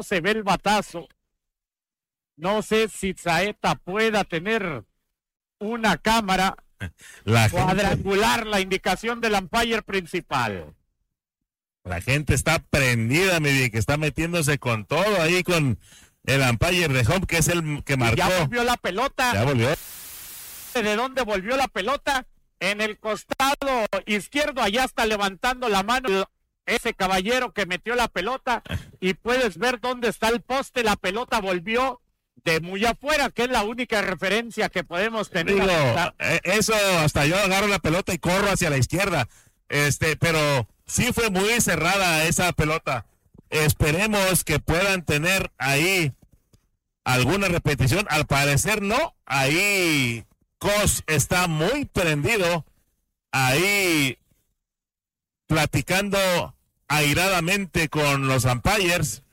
se ve el batazo. No sé si Saeta pueda tener una cámara cuadrangular la indicación del umpire principal. La gente está prendida, mi bien, que está metiéndose con todo ahí con el umpire de home, que es el que marcó. Ya volvió la pelota. Ya volvió. ¿De dónde volvió la pelota? En el costado izquierdo, allá está levantando la mano ese caballero que metió la pelota y puedes ver dónde está el poste. La pelota volvió de muy afuera, que es la única referencia que podemos tener. Digo, eso hasta yo agarro la pelota y corro hacia la izquierda. Pero sí fue muy cerrada esa pelota. Esperemos que puedan tener ahí alguna repetición. Al parecer no. Ahí Cos está muy prendido. Ahí platicando airadamente con los umpires.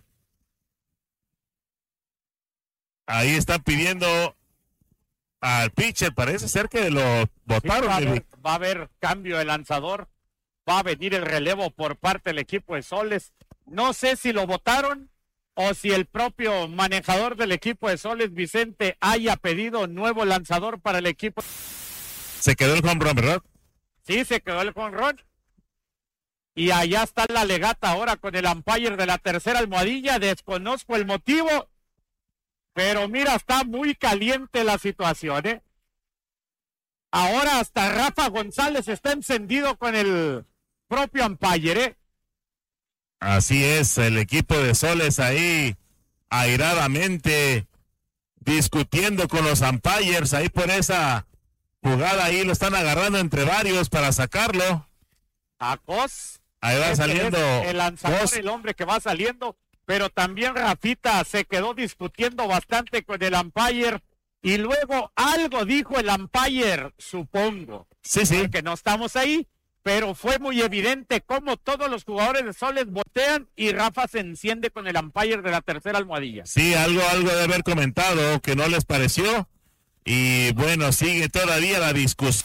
Ahí están pidiendo al pitcher, parece ser que lo votaron. Sí, va a haber cambio de lanzador, va a venir el relevo por parte del equipo de Soles. No sé si lo votaron o si el propio manejador del equipo de Soles, Vicente, haya pedido nuevo lanzador para el equipo. Se quedó el home run, ¿verdad? Sí, se quedó el home run. Y allá está la legata ahora con el umpire de la tercera almohadilla. Desconozco el motivo, pero mira, está muy caliente la situación, ¿eh? Ahora hasta Rafa González está encendido con el propio umpire, ¿eh? Así es, el equipo de Soles ahí airadamente discutiendo con los umpires ahí por esa jugada. Ahí lo están agarrando entre varios para sacarlo. A Cos. Ahí va saliendo el lanzador, Cos. el hombre que va saliendo. Pero también Rafita se quedó discutiendo bastante con el umpire y luego algo dijo el umpire, supongo. Sí, sí. Porque no estamos ahí, pero fue muy evidente cómo todos los jugadores de Soles voltean y Rafa se enciende con el umpire de la tercera almohadilla. Sí, algo de haber comentado que no les pareció y bueno, sigue todavía la discusión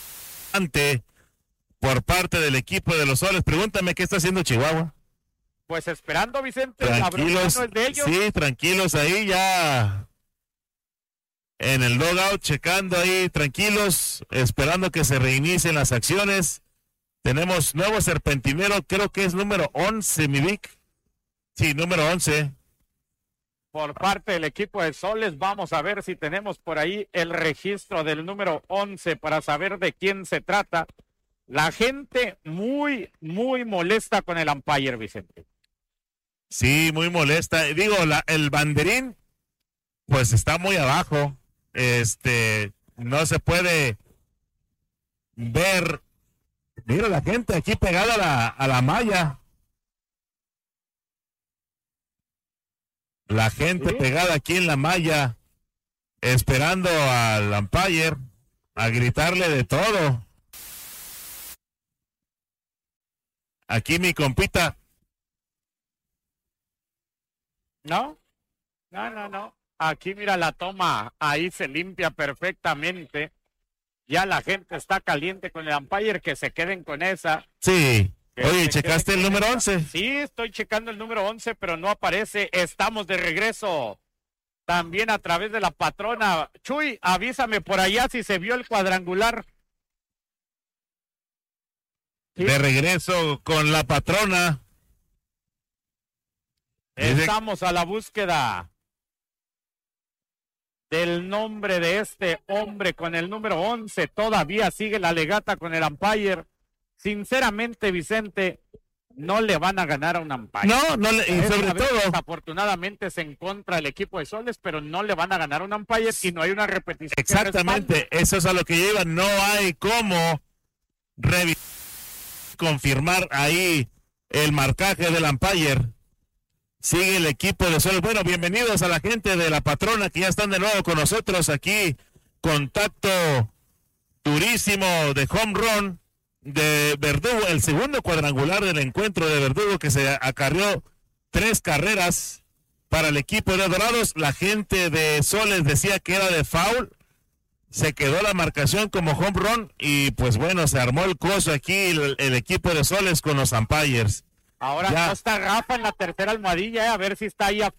por parte del equipo de los Soles. Pregúntame qué está haciendo Chihuahua. Pues esperando, Vicente, tranquilos, el de ellos. Sí, tranquilos ahí ya en el logout, checando ahí, tranquilos, esperando que se reinicien las acciones. Tenemos nuevo serpentinero, creo que es número 11, mi Vic. Sí, número 11. Por parte del equipo de Soles, vamos a ver si tenemos por ahí el registro del número 11 para saber de quién se trata. La gente muy, muy molesta con el umpire, Vicente. Sí, muy molesta. Digo, el banderín, pues está muy abajo. No se puede ver. Mira la gente aquí pegada a la malla. La gente pegada aquí en la malla, esperando al umpire a gritarle de todo. Aquí mi compita. No. Aquí mira la toma, ahí se limpia perfectamente. Ya la gente está caliente con el umpire, que se queden con esa. Sí. Oye, ¿checaste el número 11? Sí, estoy checando el número 11, pero no aparece. Estamos de regreso también a través de la patrona. Chuy, avísame por allá si se vio el cuadrangular. ¿Sí? De regreso con la patrona. Estamos a la búsqueda del nombre de este hombre con el número 11. Todavía sigue la legata con el umpire. Sinceramente, Vicente, no le van a ganar a un umpire. No, y sobre todo, desafortunadamente es en contra del equipo de Soles, pero no le van a ganar a un umpire y no hay una repetición. Exactamente, eso es a lo que lleva. No hay cómo confirmar ahí el marcaje del umpire. Sigue el equipo de Soles. Bueno, bienvenidos a la gente de la patrona que ya están de nuevo con nosotros aquí. Contacto durísimo de home run de Verdugo, el segundo cuadrangular del encuentro de Verdugo, que se acarreó 3 carreras para el equipo de Dorados. La gente de Soles decía que era de foul, se quedó la marcación como home run y pues bueno, se armó el coso aquí el equipo de Soles con los umpires. Ahora Ya. no está Rafa en la tercera almohadilla, a ver si está ahí